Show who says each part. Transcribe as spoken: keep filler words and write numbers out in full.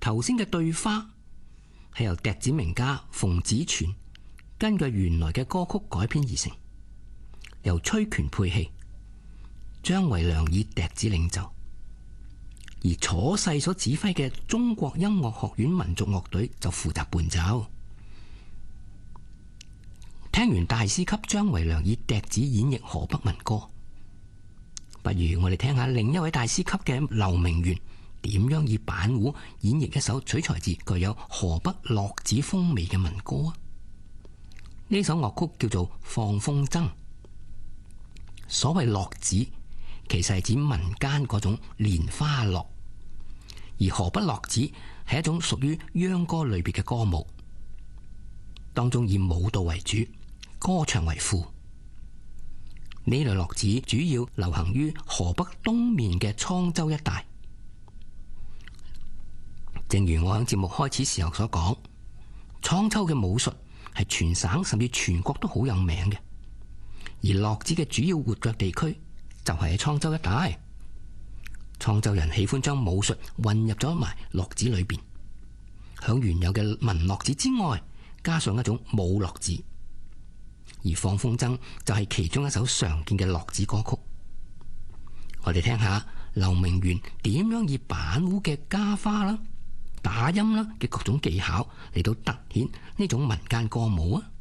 Speaker 1: 頭先嘅對花係由笛子名家馮子全根據原來嘅歌曲改編而成，由崔權配器，張維良以笛子領奏，而楚世所指揮嘅中國音樂學院民族樂隊就負責伴奏。聽完大師級張維良以笛子演繹河北民歌，不如我哋聽下另一位大師級嘅劉明元點樣以板胡演繹一首取材自具有河北洛子風味嘅民歌啊！呢首樂曲叫做《放風箏》。所謂洛子，其實係指民間嗰種蓮花落，而河北洛子係一種屬於秧歌類別嘅歌舞，當中以舞蹈為主，歌唱為輔。呢類洛子主要流行於河北東面嘅滄州一帶。正如我喺節目開始時候所講，滄州嘅武術係全省甚至全國都好有名嘅，而洛子嘅主要活躍地區就係喺滄州一帶。滄州人喜歡將武術混入咗埋洛子裏邊，響原有嘅文洛子之外，加上一種武洛子，而放風箏就係其中一首常見嘅洛子歌曲。我哋聽下劉明元點樣以板胡嘅加花啦、打音啦嘅各種技巧嚟到突顯呢種民間歌舞啊！